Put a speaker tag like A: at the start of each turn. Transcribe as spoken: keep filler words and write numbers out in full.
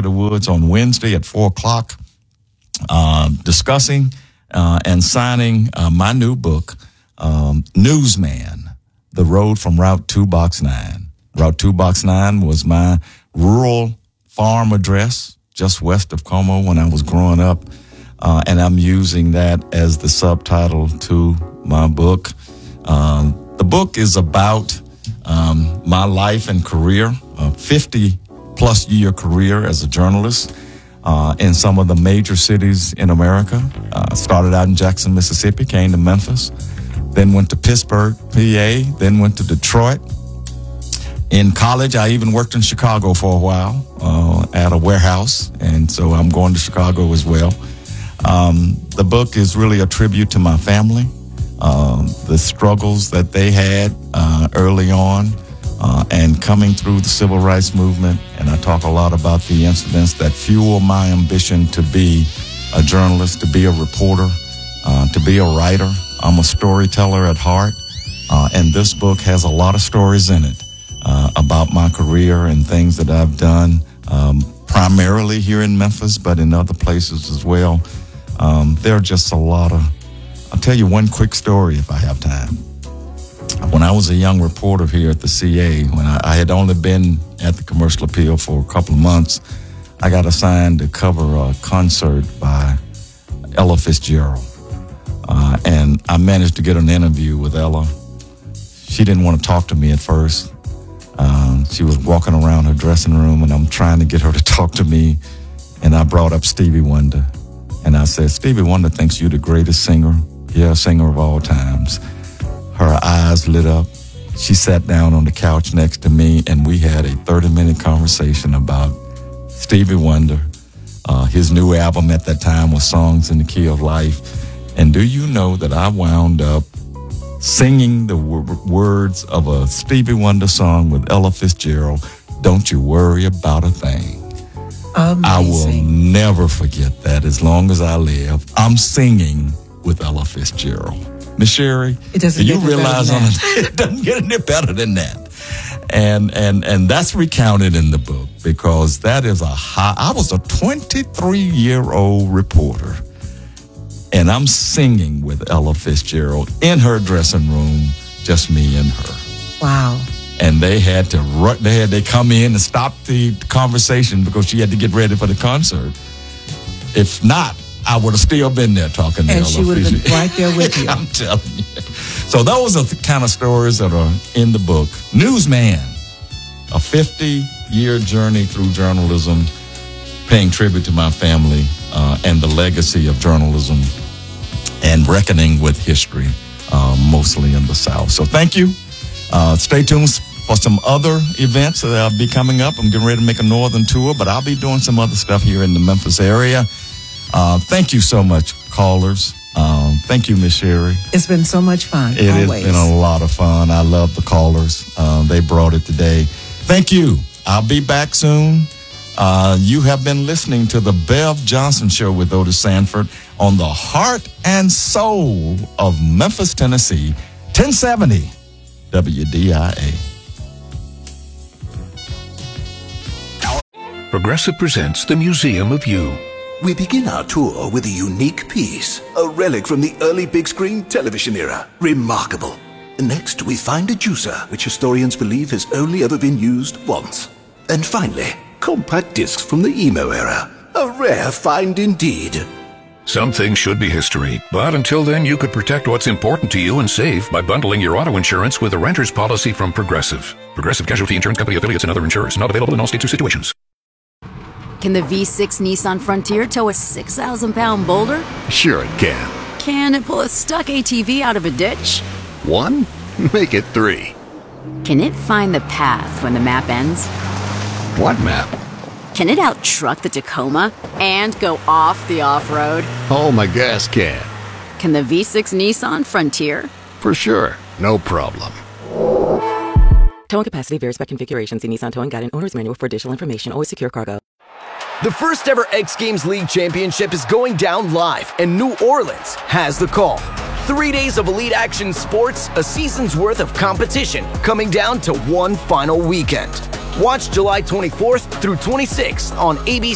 A: of the woods on Wednesday at four o'clock, uh, discussing uh, and signing uh, my new book, um, Newsman, The Road from Route two, Box nine. Route two, Box nine was my rural farm address just west of Como when I was growing up, uh, and I'm using that as the subtitle to my book. Um, the book is about um, my life and career, a fifty-plus year career as a journalist uh, in some of the major cities in America. Uh, started out in Jackson, Mississippi, came to Memphis, then went to Pittsburgh, P A, then went to Detroit. In college, I even worked in Chicago for a while uh, at a warehouse, and so I'm going to Chicago as well. Um, the book is really a tribute to my family, uh, the struggles that they had uh, early on, uh, and coming through the civil rights movement. And I talk a lot about the incidents that fuel my ambition to be a journalist, to be a reporter, uh, to be a writer. I'm a storyteller at heart, uh, and this book has a lot of stories in it. Uh, about my career and things that I've done, um, primarily here in Memphis, but in other places as well. Um, there are just a lot of, I'll tell you one quick story if I have time. When I was a young reporter here at the C A, when I, I had only been at the Commercial Appeal for a couple of months, I got assigned to cover a concert by Ella Fitzgerald. Uh, and I managed to get an interview with Ella. She didn't want to talk to me at first. Um, she was walking around her dressing room, and I'm trying to get her to talk to me. And I brought up Stevie Wonder. And I said, Stevie Wonder thinks you're the greatest singer, yeah, singer of all times. Her eyes lit up. She sat down on the couch next to me, and we had a thirty-minute conversation about Stevie Wonder. Uh, his new album at that time was Songs in the Key of Life. And do you know that I wound up singing the w- words of a Stevie Wonder song with Ella Fitzgerald, Don't You Worry About a Thing.
B: Amazing.
A: I will never forget that as long as I live. I'm singing with Ella Fitzgerald. Miss Sherry,
B: it doesn't
A: do you
B: get
A: realize on
B: that.
A: it, it doesn't get any better than that. And and and that's recounted in the book because that is a high. I was a twenty-three-year-old reporter. And I'm singing with Ella Fitzgerald in her dressing room, just me and her.
B: Wow.
A: And they had to run, they had to come in and stop the conversation because she had to get ready for the concert. If not, I would have still been there talking to
B: and
A: Ella
B: she would have been right there with you.
A: I'm telling you. So those are the kind of stories that are in the book. Newsman, a fifty-year journey through journalism, paying tribute to my family uh, and the legacy of journalism and reckoning with history, uh, mostly in the South. So thank you. Uh, stay tuned for some other events that will be coming up. I'm getting ready to make a northern tour, but I'll be doing some other stuff here in the Memphis area. Uh, thank you so much, callers. Um, thank you, Miss Sherry.
B: It's been so much fun.
A: It
B: always.
A: has been a lot of fun. I love the callers. Uh, they brought it today. Thank you. I'll be back soon. Uh, you have been listening to the Bev Johnson Show with Otis Sanford on the heart and soul of Memphis, Tennessee, ten seventy W D I A.
C: Progressive presents the Museum of You.
D: We begin our tour with a unique piece, a relic from the early big screen television era. Remarkable. Next, we find a juicer, which historians believe has only ever been used once. And finally, compact discs from the emo era. A rare find indeed.
C: Some things should be history, but until then you could protect what's important to you and save by bundling your auto insurance with a renter's policy from Progressive. Progressive Casualty Insurance Company affiliates and other insurers. Not available in all states or situations.
E: Can the V six Nissan Frontier tow a six thousand pound boulder?
F: Sure it can.
E: Can it pull a stuck A T V out of a ditch?
F: One? Make it three.
E: Can it find the path when the map ends?
F: What map?
E: Can it out-truck the Tacoma and go off the off-road?
F: Oh, my gas can.
E: Can the V six Nissan Frontier?
F: For sure. No problem.
G: Towing capacity varies by configuration. See Nissan Towing Guide and Owner's Manual for additional information. Always secure cargo.
H: The first ever X Games League Championship is going down live, and New Orleans has the call. Three days of elite action sports, a season's worth of competition, coming down to one final weekend. Watch July twenty-fourth through twenty-sixth on A B C.